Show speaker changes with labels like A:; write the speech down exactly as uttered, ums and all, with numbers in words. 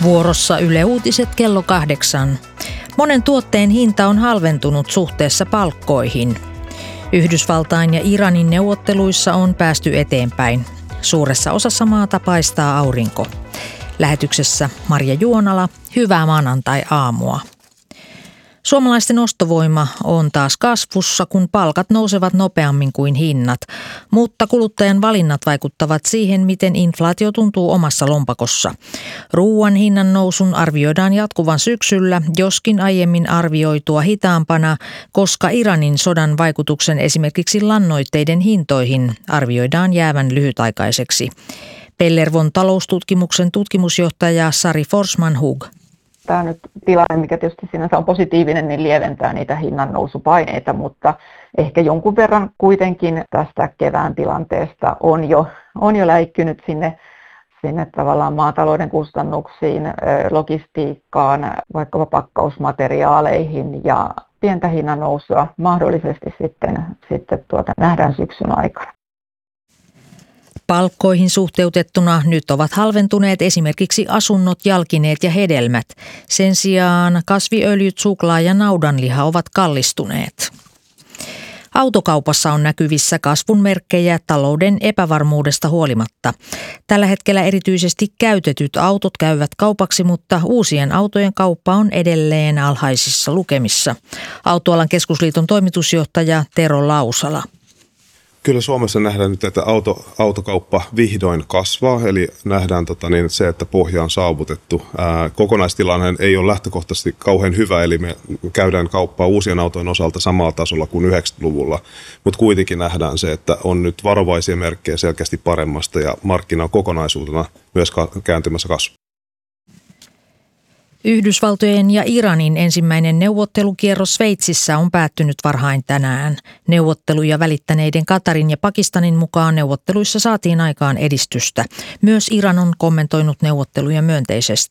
A: Vuorossa Yle Uutiset kello kahdeksan. Monen tuotteen hinta on halventunut suhteessa palkkoihin. Yhdysvaltain ja Iranin neuvotteluissa on päästy eteenpäin. Suuressa osassa maata paistaa aurinko. Lähetyksessä Marja Juonala, hyvää maanantai-aamua. Suomalaisten ostovoima on taas kasvussa, kun palkat nousevat nopeammin kuin hinnat, mutta kuluttajan valinnat vaikuttavat siihen, miten inflaatio tuntuu omassa lompakossa. Ruuan hinnan nousun arvioidaan jatkuvan syksyllä, joskin aiemmin arvioitua hitaampana, koska Iranin sodan vaikutuksen esimerkiksi lannoitteiden hintoihin arvioidaan jäävän lyhytaikaiseksi. Pellervon taloustutkimuksen tutkimusjohtaja Sari Forsman-Hug.
B: Tämä nyt tilanne, mikä tietysti sinänsä on positiivinen, niin lieventää niitä hinnan nousupaineita, mutta ehkä jonkun verran kuitenkin tästä kevään tilanteesta on jo, on jo läikkynyt sinne, sinne tavallaan maatalouden kustannuksiin, logistiikkaan, vaikkapa pakkausmateriaaleihin ja pientä hinnan nousua mahdollisesti sitten, sitten tuota, nähdään syksyn aikana.
A: Palkkoihin suhteutettuna nyt ovat halventuneet esimerkiksi asunnot, jalkineet ja hedelmät. Sen sijaan kasviöljyt, suklaa ja naudanliha ovat kallistuneet. Autokaupassa on näkyvissä kasvun merkkejä talouden epävarmuudesta huolimatta. Tällä hetkellä erityisesti käytetyt autot käyvät kaupaksi, mutta uusien autojen kauppa on edelleen alhaisissa lukemissa. Autoalan keskusliiton toimitusjohtaja Tero Lausala.
C: Kyllä Suomessa nähdään nyt, että auto, autokauppa vihdoin kasvaa, eli nähdään tota, niin, se, että pohja on saavutettu. Ää, kokonaistilanne ei ole lähtökohtaisesti kauhean hyvä, eli me käydään kauppaa uusien autojen osalta samalla tasolla kuin yhdeksänkymmentäluvulla, mutta kuitenkin nähdään se, että on nyt varovaisia merkkejä selkeästi paremmasta ja markkina on kokonaisuutena myös kääntymässä kasvuun.
A: Yhdysvaltojen ja Iranin ensimmäinen neuvottelukierros Sveitsissä on päättynyt varhain tänään. Neuvotteluja välittäneiden Katarin ja Pakistanin mukaan neuvotteluissa saatiin aikaan edistystä. Myös Iran on kommentoinut neuvotteluja myönteisesti.